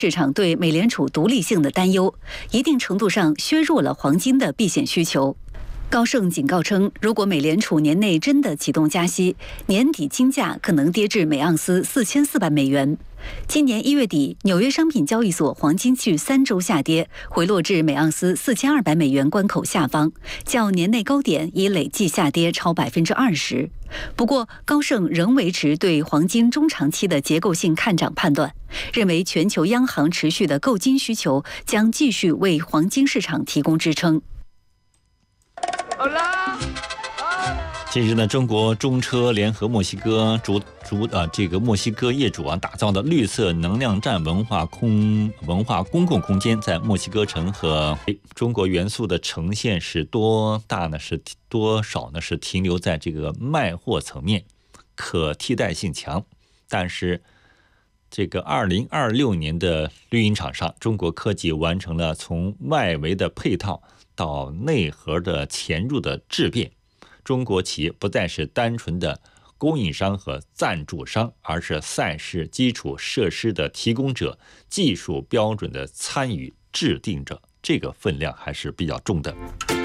市场对美联储独立性的担忧，一定程度上削弱了黄金的避险需求。高盛警告称，如果美联储年内真的启动加息，年底金价可能跌至每盎司4400美元。今年1月底，纽约商品交易所黄金续3周下跌，回落至每盎司4200美元关口下方，较年内高点已累计下跌超20%。不过，高盛仍维持对黄金中长期的结构性看涨判断，认为全球央行持续的购金需求将继续为黄金市场提供支撑。 近日呢，中国中车联合墨西哥这个墨西哥业主打造的绿色能量站文化公共空间，在墨西哥城和中国元素的呈现是多少呢？是停留在这个卖货层面，可替代性强。但是这个2026年的绿茵场上，中国科技完成了从外围的配套到内核的潜入的质变。中国企业不再是单纯的供应商和赞助商，而是赛事基础设施的提供者、技术标准的参与制定者，这个分量还是比较重的。